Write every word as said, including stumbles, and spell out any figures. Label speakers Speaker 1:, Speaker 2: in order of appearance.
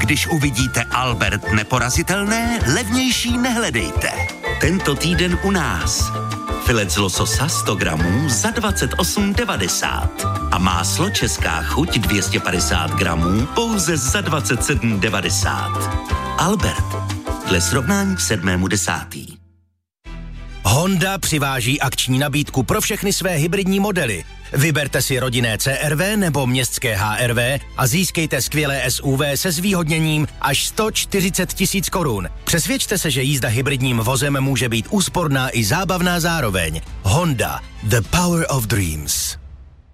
Speaker 1: Když uvidíte Albert neporazitelné, levnější nehledejte. Tento týden u nás. Filet z lososa sto gramů za dvacet osm devadesát. A máslo Česká chuť dvě stě padesát gramů pouze za dvacet sedm devadesát. Albert. Dle srovnání k sedmému desátý.
Speaker 2: Honda přiváží akční nabídku pro všechny své hybridní modely. Vyberte si rodinné C R V nebo městské H R V a získejte skvělé S U V se zvýhodněním až sto čtyřicet tisíc korun. Přesvědčte se, že jízda hybridním vozem může být úsporná i zábavná zároveň. Honda. The power of dreams.